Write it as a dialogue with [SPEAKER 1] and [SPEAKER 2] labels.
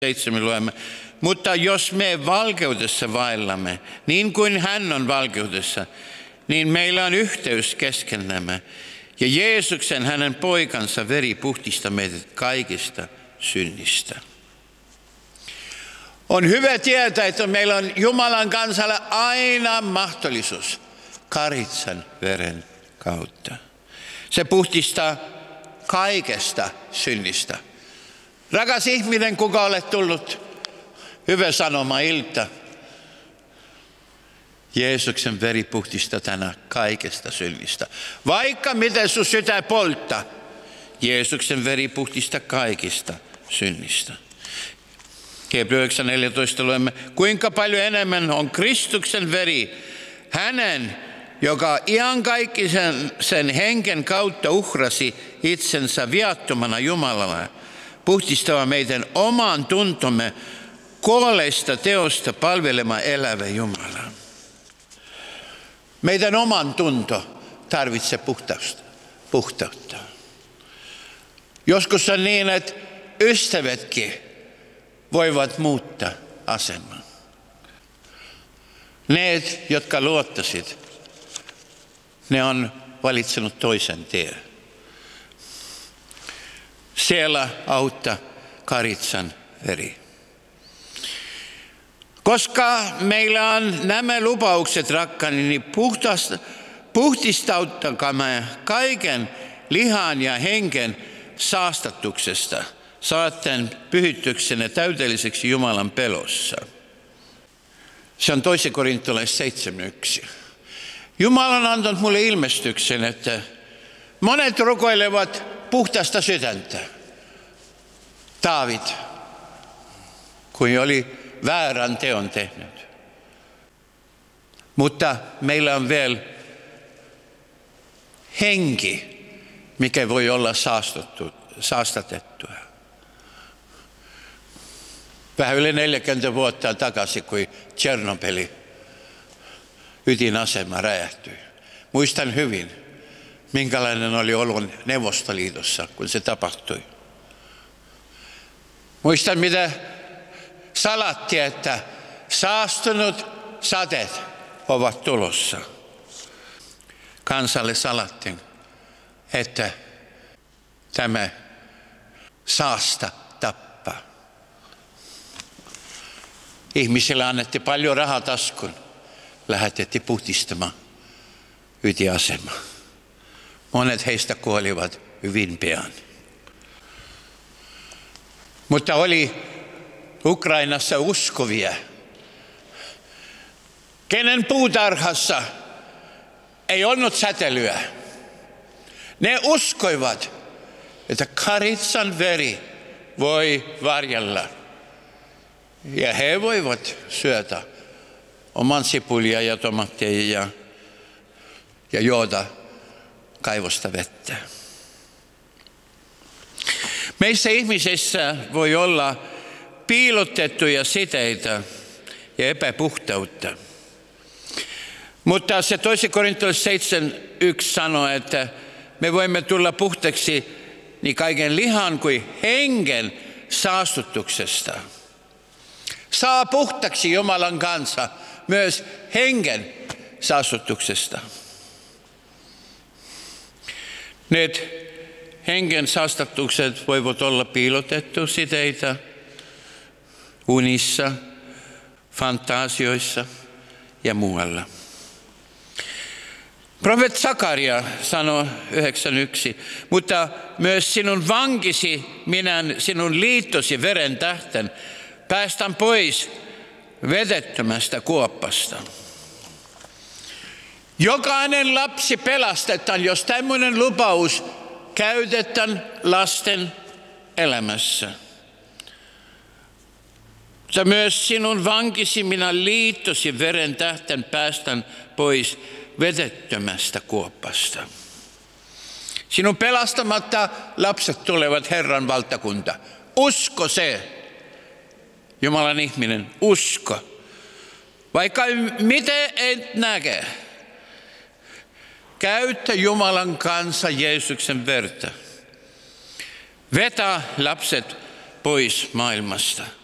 [SPEAKER 1] 7 luemme. Mutta jos me valkeudessa vaellamme, niin kuin hän on valkeudessa, niin meillä on yhteys keskenämme. Ja Jeesuksen, hänen poikansa veri puhdistaa meidät kaikista synnistä. On hyvä tietää, että meillä on Jumalan kansalle aina mahdollisuus Karitsan veren kautta. Se puhdistaa kaikesta synnistä. Rakas ihminen, kuka olet tullut, hyvä sanoma ilta. Jeesuksen veri puhdistaa tänään kaikesta synnistä. Vaikka miten sun sydän polttaa, Jeesuksen veri puhdistaa kaikista synnistä. Hebreer 9:14 luemme, kuinka paljon enemmän on Kristuksen veri, hänen, joka iankaikkisen sen henken kautta uhrasi itsensä viattomana Jumalalle, puhdistava meidän oman tuntomme kuolleista teosta palvelemaan elävä Jumalaa. Meidän oman tunto tarvitsee puhtautta. Joskus on niin, että ystävätkin voivat muuttaa asemaa. Ne, jotka luottasit, ne on valitsenut toisen tien. Siellä auttaa Karitsan veri. Koska meillä on nämä lupaukset, rakkaani, niin puhdistauttakaa kaiken lihan ja henken saastatuksesta, saatten pyhityksenne täydelliseksi Jumalan pelossa. Se on 2 Korintolaiset 7:1. Jumala on antanut mulle ilmestyksen, että monet rukoilevat puhdasta sydäntä. Daavid, kun oli väärän teon tehnyt. Mutta meillä on vielä henki, mikä voi olla saastatettua. Vähän yli 40 vuotta takaisin, kun Tšernobylin ydinasema räjähtyi. Muistan hyvin, minkälainen oli olo Neuvostoliitossa, kun se tapahtui. Muistan, mitä salattiin, että saastunut sateet ovat tulossa. Kansalle salattiin, että tämä saasta tappaa. Ihmisille annettiin paljon rahaa taskuun. Lähetettiin puhdistamaan ydinasemaa. Monet heistä kuolivat hyvin pian. Mutta oli Ukrainassa uskovia, kenen puutarhassa ei ollut säteilyä. Ne uskoivat, että Karitsan veri voi varjella. Ja he voivat syödä oman sipulia ja tomaatteja ja juoda kaivosta vettä. Meissä ihmisissä voi olla piilotettuja siteitä ja epäpuhtautta. Mutta se 2 Korintolaiset 7:1 sanoo, että me voimme tulla puhtaksi niin kaiken lihan kuin hengen saastutuksesta. Saa puhtaksi Jumalan kanssa myös hengen saastutuksesta. Ne hengen saastutukset voivat olla piilotettu siteitä unissa, fantasioissa ja muualla. Profeetta Sakaria sanoi 9:1, mutta myös sinun vankisi, minä sinun liittosi veren tähten, päästän pois vedettömästä kuoppasta. Jokainen lapsi pelastetaan, jos tämmöinen lupaus käytetään lasten elämässä. Mutta myös sinun vankisi, minä liittosi veren tähten, päästän pois vedettömästä kuoppasta. Sinun pelastamatta lapset tulevat Herran valtakunta. Usko se, Jumalan ihminen, usko. Vaikka mitä et näke, käyttä Jumalan kanssa Jeesuksen verta. Vetä lapset pois maailmasta.